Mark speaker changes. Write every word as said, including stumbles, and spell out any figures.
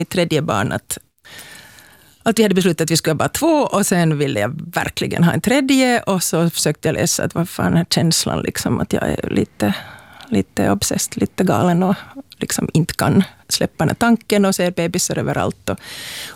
Speaker 1: mitt tredje barn att, att vi hade beslutat att vi skulle ha bara två och sen ville jag verkligen ha en tredje och så försökte jag läsa att vad fan är känslan liksom att jag är lite, lite obsessed, lite galen och liksom inte kan släppa den tanken och ser bebisar överallt och,